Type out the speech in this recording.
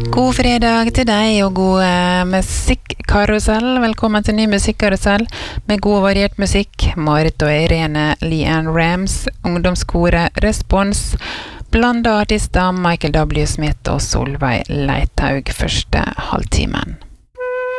God fredag til deg og god musikkarusell. Velkommen til ny musikkarusell med god variert musikk. Marit og Irene Leanne Rams, ungdomskore Respons, blanda artister Michael W. Smith og Solveig Leithaug første halvtimen.